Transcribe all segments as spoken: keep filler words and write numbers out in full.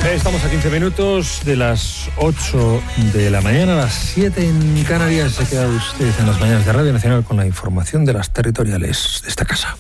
Estamos a quince minutos de las ocho de la mañana, a las siete en Canarias. Se queda usted en las mañanas de Radio Nacional con la información de las territoriales de esta casa.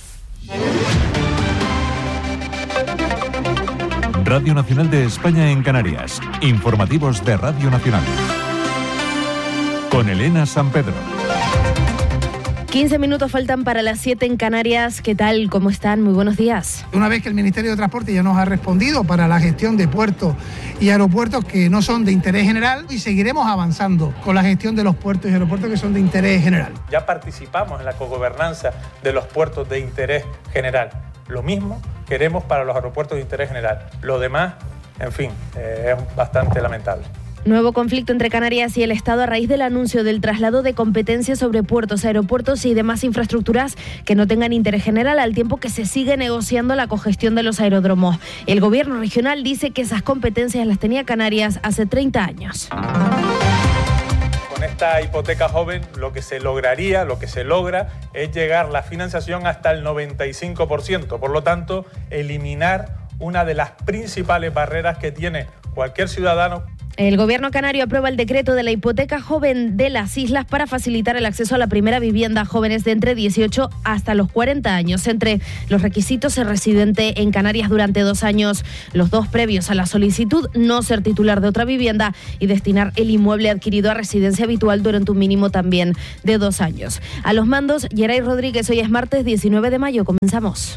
Radio Nacional de España en Canarias. Informativos de Radio Nacional. Con Elena San Pedro. quince minutos faltan para las siete en Canarias. ¿Qué tal? ¿Cómo están? Muy buenos días. Una vez que el Ministerio de Transporte ya nos ha respondido para la gestión de puertos y aeropuertos que no son de interés general, y seguiremos avanzando con la gestión de los puertos y aeropuertos que son de interés general. Ya participamos en la cogobernanza de los puertos de interés general. Lo mismo queremos para los aeropuertos de interés general. Lo demás, en fin, eh, es bastante lamentable. Nuevo conflicto entre Canarias y el Estado a raíz del anuncio del traslado de competencias sobre puertos, aeropuertos y demás infraestructuras que no tengan interés general, al tiempo que se sigue negociando la cogestión de los aeródromos. El gobierno regional dice que esas competencias las tenía Canarias hace treinta años. Con esta hipoteca joven lo que se lograría, lo que se logra es llegar la financiación hasta el noventa y cinco por ciento. Por lo tanto, eliminar una de las principales barreras que tiene cualquier ciudadano. El gobierno canario aprueba el decreto de la hipoteca joven de las islas para facilitar el acceso a la primera vivienda a jóvenes de entre dieciocho hasta los cuarenta años. Entre los requisitos, ser residente en Canarias durante dos años, los dos previos a la solicitud, no ser titular de otra vivienda y destinar el inmueble adquirido a residencia habitual durante un mínimo también de dos años. A los mandos, Geray Rodríguez. Hoy es martes diecinueve de mayo. Comenzamos.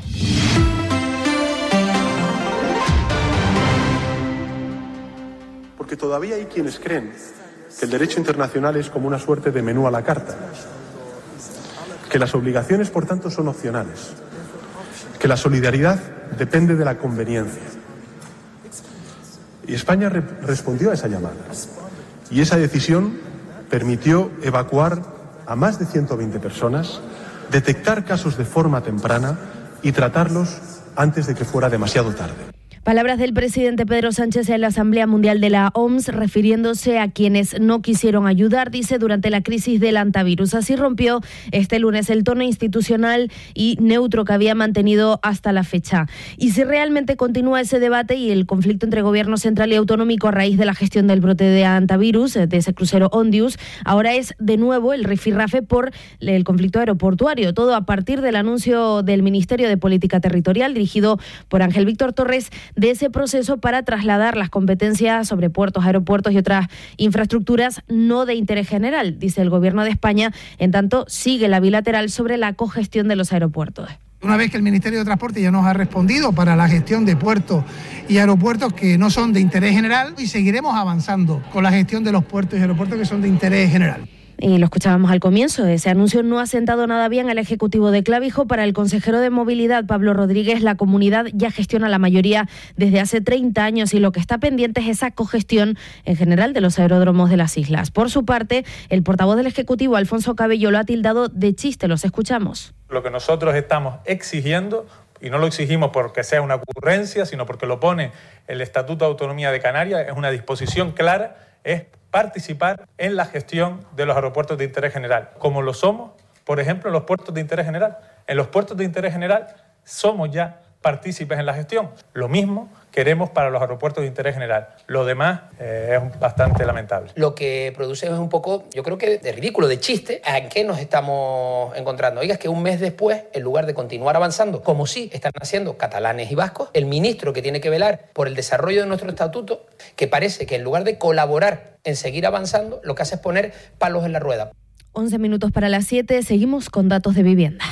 Porque todavía hay quienes creen que el derecho internacional es como una suerte de menú a la carta, que las obligaciones, por tanto, son opcionales, que la solidaridad depende de la conveniencia. Y España re- respondió a esa llamada, y esa decisión permitió evacuar a más de ciento veinte personas, detectar casos de forma temprana y tratarlos antes de que fuera demasiado tarde. Palabras del presidente Pedro Sánchez en la Asamblea Mundial de la O M S, refiriéndose a quienes no quisieron ayudar, dice, durante la crisis del antivirus. Así rompió este lunes el tono institucional y neutro que había mantenido hasta la fecha. Y si realmente continúa ese debate y el conflicto entre gobierno central y autonómico a raíz de la gestión del brote de antivirus, de ese crucero Ondius, ahora es de nuevo el rifirrafe por el conflicto aeroportuario. Todo a partir del anuncio del Ministerio de Política Territorial, dirigido por Ángel Víctor Torres, de ese proceso para trasladar las competencias sobre puertos, aeropuertos y otras infraestructuras no de interés general, dice el Gobierno de España. En tanto, sigue la bilateral sobre la cogestión de los aeropuertos. Una vez que el Ministerio de Transporte ya nos ha respondido para la gestión de puertos y aeropuertos que no son de interés general, y seguiremos avanzando con la gestión de los puertos y aeropuertos que son de interés general. Y lo escuchábamos al comienzo, ese anuncio no ha sentado nada bien al Ejecutivo de Clavijo. Para el consejero de Movilidad, Pablo Rodríguez, la comunidad ya gestiona la mayoría desde hace treinta años y lo que está pendiente es esa cogestión en general de los aeródromos de las islas. Por su parte, el portavoz del Ejecutivo, Alfonso Cabello, lo ha tildado de chiste. Los escuchamos. Lo que nosotros estamos exigiendo, y no lo exigimos porque sea una ocurrencia, sino porque lo pone el Estatuto de Autonomía de Canarias, es una disposición clara, es participar en la gestión de los aeropuertos de interés general, como lo somos, por ejemplo, en los puertos de interés general. En los puertos de interés general somos ya partícipes en la gestión. Lo mismo queremos para los aeropuertos de interés general. Lo demás eh, es bastante lamentable. Lo que produce es un poco, yo creo que de ridículo, de chiste. ¿A qué nos estamos encontrando? Oiga, es que un mes después, en lugar de continuar avanzando, como sí están haciendo catalanes y vascos, el ministro que tiene que velar por el desarrollo de nuestro estatuto, que parece que en lugar de colaborar en seguir avanzando, lo que hace es poner palos en la rueda. once minutos para las siete, seguimos con datos de vivienda.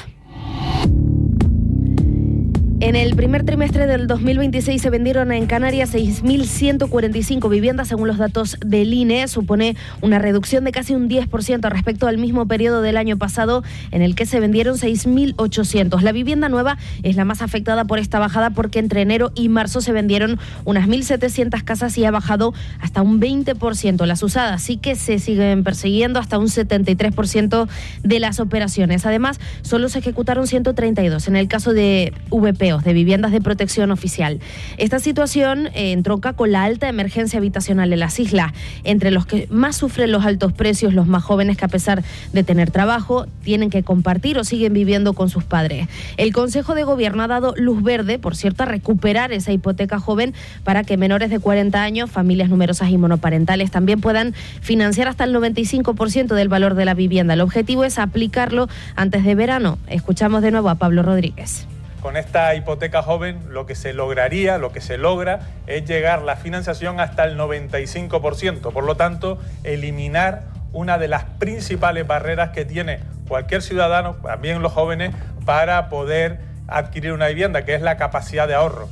En el primer trimestre del dos mil veintiséis se vendieron en Canarias seis mil ciento cuarenta y cinco viviendas según los datos del I N E. Supone una reducción de casi un diez por ciento respecto al mismo periodo del año pasado, en el que se vendieron seis mil ochocientos. La vivienda nueva es la más afectada por esta bajada porque entre enero y marzo se vendieron unas mil setecientas casas y ha bajado hasta un veinte por ciento. Las usadas sí que se siguen persiguiendo hasta un setenta y tres por ciento de las operaciones. Además, solo se ejecutaron ciento treinta y dos. En el caso de V P sorteos de viviendas de protección oficial. Esta situación eh, entronca con la alta emergencia habitacional en las islas. Entre los que más sufren los altos precios, los más jóvenes que a pesar de tener trabajo, tienen que compartir o siguen viviendo con sus padres. El Consejo de Gobierno ha dado luz verde, por cierto, a recuperar esa hipoteca joven para que menores de cuarenta años, familias numerosas y monoparentales también puedan financiar hasta el noventa y cinco por ciento del valor de la vivienda. El objetivo es aplicarlo antes de verano. Escuchamos de nuevo a Pablo Rodríguez. Con esta hipoteca joven lo que se lograría, lo que se logra es llegar la financiación hasta el noventa y cinco por ciento. Por lo tanto, eliminar una de las principales barreras que tiene cualquier ciudadano, también los jóvenes, para poder adquirir una vivienda, que es la capacidad de ahorro.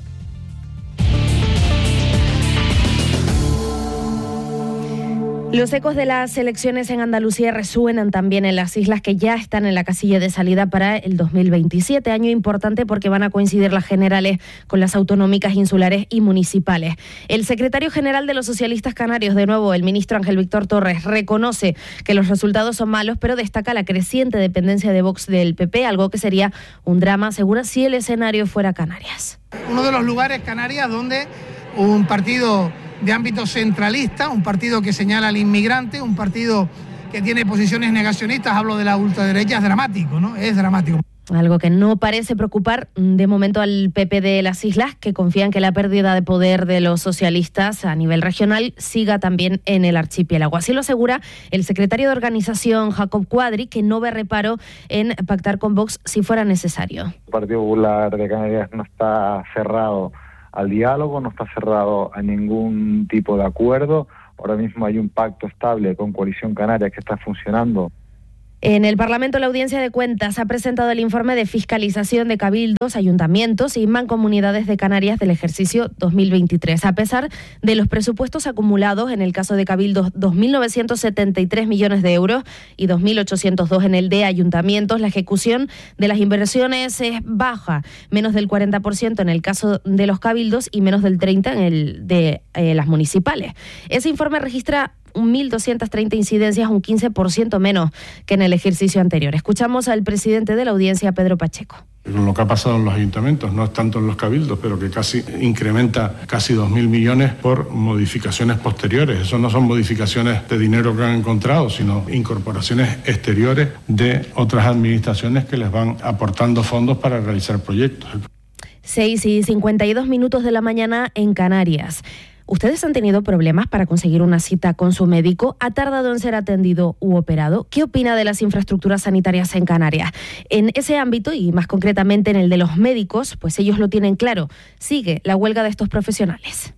Los ecos de las elecciones en Andalucía resuenan también en las islas, que ya están en la casilla de salida para el dos mil veintisiete, año importante porque van a coincidir las generales con las autonómicas, insulares y municipales. El secretario general de los socialistas canarios, de nuevo el ministro Ángel Víctor Torres, reconoce que los resultados son malos, pero destaca la creciente dependencia de Vox del P P, algo que sería un drama, asegura, si el escenario fuera Canarias. Uno de los lugares, Canarias, donde un partido de ámbito centralista, un partido que señala al inmigrante, un partido que tiene posiciones negacionistas, hablo de la ultraderecha, es dramático, ¿no? Es dramático. Algo que no parece preocupar de momento al P P de las islas, que confían que la pérdida de poder de los socialistas a nivel regional siga también en el archipiélago. Así lo asegura el secretario de organización, Jacob Cuadri, que no ve reparo en pactar con Vox si fuera necesario. El Partido Popular de Canarias no está cerrado al diálogo, no está cerrado a ningún tipo de acuerdo. Ahora mismo hay un pacto estable con Coalición Canaria que está funcionando. En el Parlamento, la Audiencia de Cuentas ha presentado el informe de fiscalización de cabildos, ayuntamientos y mancomunidades de Canarias del ejercicio dos mil veintitrés. A pesar de los presupuestos acumulados, en el caso de cabildos, dos mil novecientos setenta y tres millones de euros y dos mil ochocientos dos en el de ayuntamientos, la ejecución de las inversiones es baja, menos del cuarenta por ciento en el caso de los cabildos y menos del treinta por ciento en el de eh, las municipales. Ese informe registra mil doscientas treinta incidencias, un quince por ciento menos que en el ejercicio anterior. Escuchamos al presidente de la audiencia, Pedro Pacheco. Lo que ha pasado en los ayuntamientos, no es tanto en los cabildos, pero que casi incrementa casi dos mil millones por modificaciones posteriores. Eso no son modificaciones de dinero que han encontrado, sino incorporaciones exteriores de otras administraciones que les van aportando fondos para realizar proyectos. seis y cincuenta y dos minutos de la mañana en Canarias. ¿Ustedes han tenido problemas para conseguir una cita con su médico? ¿Ha tardado en ser atendido u operado? ¿Qué opina de las infraestructuras sanitarias en Canarias? En ese ámbito, y más concretamente en el de los médicos, pues ellos lo tienen claro. Sigue la huelga de estos profesionales.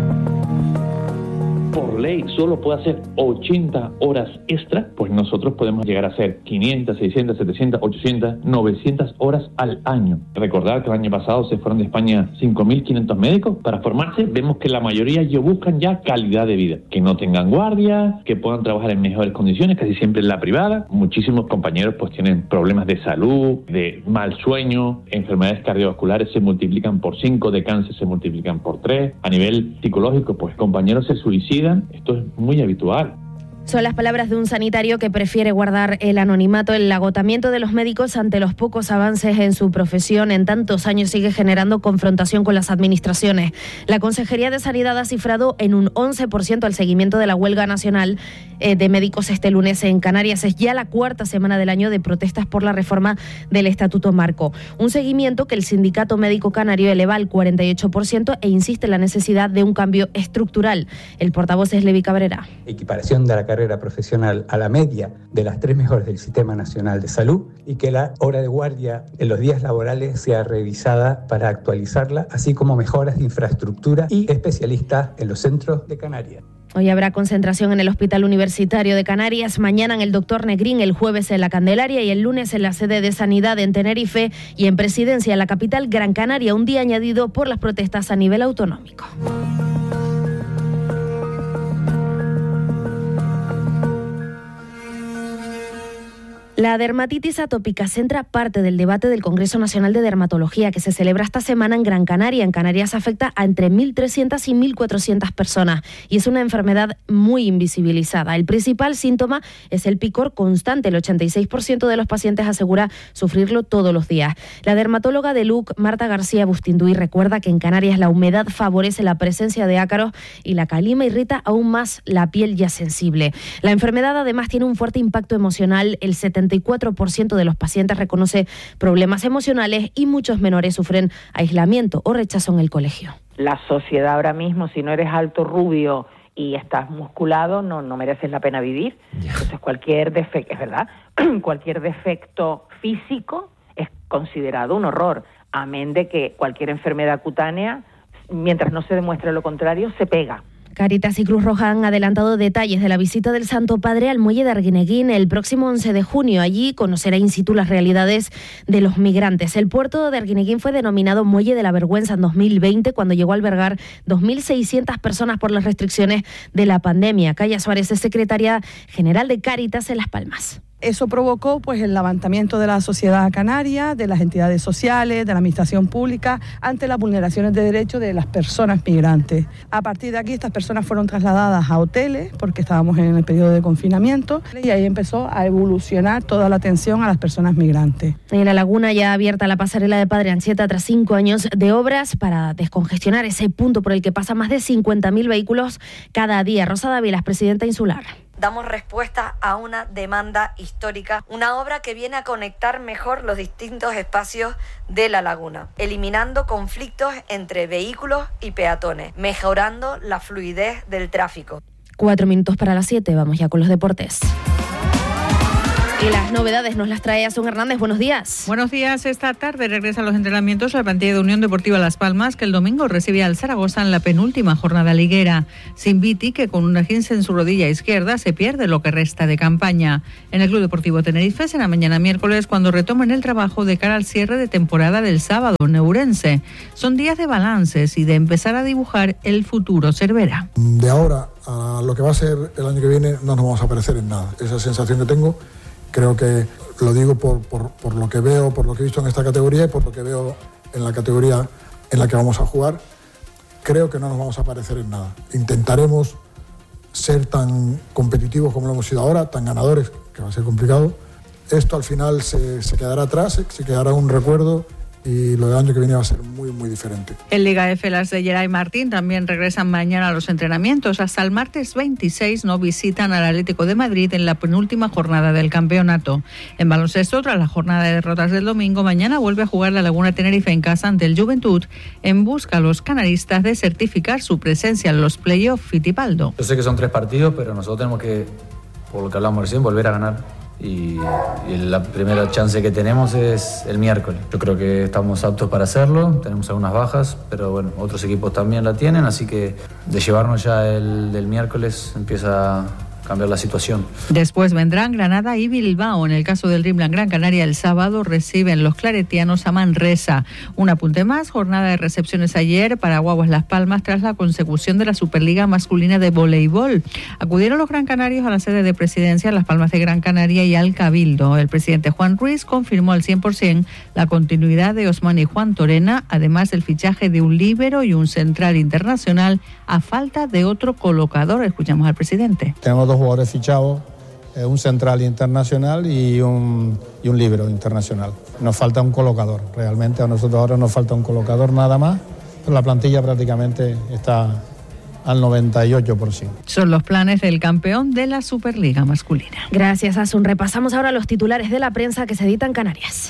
Por ley solo puede hacer ochenta horas extra, pues nosotros podemos llegar a hacer quinientas, seiscientas, setecientas, ochocientas, novecientas horas al año. Recordar que el año pasado se fueron de España cinco mil quinientos médicos para formarse. Vemos que la mayoría ellos buscan ya calidad de vida, que no tengan guardia, que puedan trabajar en mejores condiciones, casi siempre en la privada. Muchísimos compañeros pues tienen problemas de salud, de mal sueño, enfermedades cardiovasculares se multiplican por cinco, de cáncer se multiplican por tres. A nivel psicológico, pues compañeros se suicidan. Esto es muy habitual. Son las palabras de un sanitario que prefiere guardar el anonimato. El agotamiento de los médicos ante los pocos avances en su profesión en tantos años sigue generando confrontación con las administraciones. La Consejería de Sanidad ha cifrado en un once por ciento el seguimiento de la huelga nacional eh, de médicos este lunes en Canarias. Es ya la cuarta semana del año de protestas por la reforma del Estatuto Marco. Un seguimiento que el Sindicato Médico Canario eleva al cuarenta y ocho por ciento e insiste en la necesidad de un cambio estructural. El portavoz es Levi Cabrera. Equiparación de la carrera profesional a la media de las tres mejores del Sistema Nacional de Salud y que la hora de guardia en los días laborales sea revisada para actualizarla, así como mejoras de infraestructura y especialistas en los centros de Canarias. Hoy habrá concentración en el Hospital Universitario de Canarias, mañana en el Doctor Negrín, el jueves en la Candelaria y el lunes en la sede de Sanidad en Tenerife y en Presidencia en la capital Gran Canaria, un día añadido por las protestas a nivel autonómico. La dermatitis atópica centra parte del debate del Congreso Nacional de Dermatología que se celebra esta semana en Gran Canaria. En Canarias afecta a entre mil trescientas y mil cuatrocientas personas y es una enfermedad muy invisibilizada. El principal síntoma es el picor constante. El ochenta y seis por ciento de los pacientes asegura sufrirlo todos los días. La dermatóloga de L U C, Marta García Bustinduy, recuerda que en Canarias la humedad favorece la presencia de ácaros y la calima irrita aún más la piel ya sensible. La enfermedad además tiene un fuerte impacto emocional. El setenta y cuatro por ciento de los pacientes reconoce problemas emocionales y muchos menores sufren aislamiento o rechazo en el colegio. La sociedad ahora mismo, si no eres alto, rubio y estás musculado, no, no mereces la pena vivir. Entonces cualquier defecto, es verdad, cualquier defecto físico es considerado un horror, amén de que cualquier enfermedad cutánea, mientras no se demuestre lo contrario, se pega. Cáritas y Cruz Roja han adelantado detalles de la visita del Santo Padre al muelle de Arguineguín el próximo once de junio. Allí conocerá in situ las realidades de los migrantes. El puerto de Arguineguín fue denominado Muelle de la Vergüenza en dos mil veinte, cuando llegó a albergar dos mil seiscientas personas por las restricciones de la pandemia. Calla Suárez es secretaria general de Cáritas en Las Palmas. Eso provocó pues el levantamiento de la sociedad canaria, de las entidades sociales, de la administración pública, ante las vulneraciones de derechos de las personas migrantes. A partir de aquí estas personas fueron trasladadas a hoteles, porque estábamos en el periodo de confinamiento, y ahí empezó a evolucionar toda la atención a las personas migrantes. En La Laguna ya abierta la pasarela de Padre Anchieta tras cinco años de obras para descongestionar ese punto por el que pasan más de cincuenta mil vehículos cada día. Rosa Dávila, presidenta insular. Damos respuesta a una demanda histórica, una obra que viene a conectar mejor los distintos espacios de La Laguna, eliminando conflictos entre vehículos y peatones, mejorando la fluidez del tráfico. Cuatro minutos para las siete, vamos ya con los deportes. Y las novedades nos las trae Asun Hernández. Buenos días. Buenos días. Esta tarde regresa a los entrenamientos la plantilla de Unión Deportiva Las Palmas, que el domingo recibe al Zaragoza en la penúltima jornada liguera. Sin Viti, que con una esguince en su rodilla izquierda se pierde lo que resta de campaña. En el Club Deportivo Tenerife será mañana miércoles cuando retomen el trabajo de cara al cierre de temporada del sábado en Ourense. Son días de balances y de empezar a dibujar el futuro Cervera. De ahora a lo que va a ser el año que viene no nos vamos a parecer en nada. Esa sensación que tengo. Creo que lo digo por, por, por lo que veo, por lo que he visto en esta categoría y por lo que veo en la categoría en la que vamos a jugar. Creo que no nos vamos a parecer en nada. Intentaremos ser tan competitivos como lo hemos sido ahora, tan ganadores, que va a ser complicado. Esto al final se, se quedará atrás, se quedará un recuerdo y lo del año que viene va a ser muy, muy diferente. En Liga F, las de Geray Martín también regresan mañana a los entrenamientos. Hasta el martes veintiséis no visitan al Atlético de Madrid en la penúltima jornada del campeonato. En baloncesto, tras la jornada de derrotas del domingo, mañana vuelve a jugar la Laguna Tenerife en casa ante el Juventud, en busca a los canaristas de certificar su presencia en los playoffs. Fittipaldo. Yo sé que son tres partidos, pero nosotros tenemos que, por lo que hablamos recién, volver a ganar. Y, y la primera chance que tenemos es el miércoles. Yo creo que estamos aptos para hacerlo, tenemos algunas bajas, pero bueno, otros equipos también la tienen, así que de llevarnos ya el del miércoles empieza a cambiar la situación. Después vendrán Granada y Bilbao. En el caso del Dreamland Gran Canaria, el sábado reciben los claretianos a Manresa. Un apunte más, jornada de recepciones ayer para Guaguas Las Palmas tras la consecución de la Superliga Masculina de Voleibol. Acudieron los Gran Canarios a la sede de presidencia, Las Palmas de Gran Canaria y al Cabildo. El presidente Juan Ruiz confirmó al cien por ciento la continuidad de Osman y Juan Torena, además del fichaje de un líbero y un central internacional a falta de otro colocador. Escuchamos al presidente. Tenemos dos jugadores fichados, eh, un central internacional y un, y un líbero internacional. Nos falta un colocador, realmente a nosotros ahora nos falta un colocador nada más, pero la plantilla prácticamente está al noventa y ocho por ciento. Son los planes del campeón de la Superliga masculina. Gracias, Asun. Repasamos ahora los titulares de la prensa que se editan en Canarias.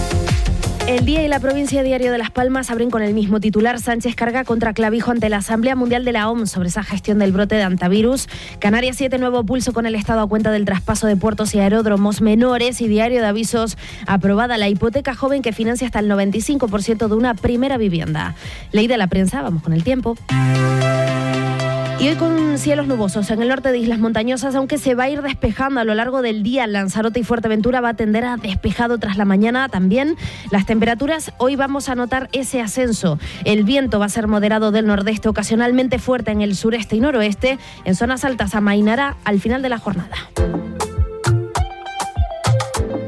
El Día y la Provincia Diario de Las Palmas abren con el mismo titular. Sánchez carga contra Clavijo ante la Asamblea Mundial de la O M S sobre esa gestión del brote de antivirus. Canarias siete, nuevo pulso con el Estado a cuenta del traspaso de puertos y aeródromos menores. Y Diario de Avisos, aprobada la hipoteca joven que financia hasta el noventa y cinco por ciento de una primera vivienda. Ley de la prensa, vamos con el tiempo. Y hoy con cielos nubosos en el norte de Islas Montañosas, aunque se va a ir despejando a lo largo del día. Lanzarote y Fuerteventura va a tender a despejado tras la mañana también. Las temperaturas, hoy vamos a notar ese ascenso. El viento va a ser moderado del nordeste, ocasionalmente fuerte en el sureste y noroeste. En zonas altas amainará al final de la jornada.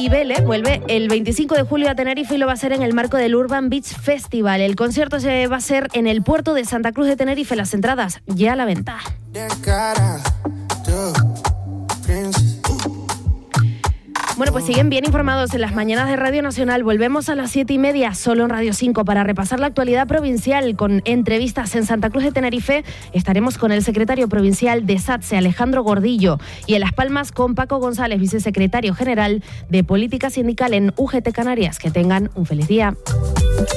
Y Vele vuelve el veinticinco de julio a Tenerife y lo va a hacer en el marco del Urban Beach Festival. El concierto se va a hacer en el puerto de Santa Cruz de Tenerife. Las entradas ya a la venta. Bueno, pues siguen bien informados en las mañanas de Radio Nacional. Volvemos a las siete y media, solo en Radio cinco, para repasar la actualidad provincial con entrevistas en Santa Cruz de Tenerife. Estaremos con el secretario provincial de SATSE, Alejandro Gordillo, y en Las Palmas con Paco González, vicesecretario general de Política Sindical en U G T Canarias. Que tengan un feliz día.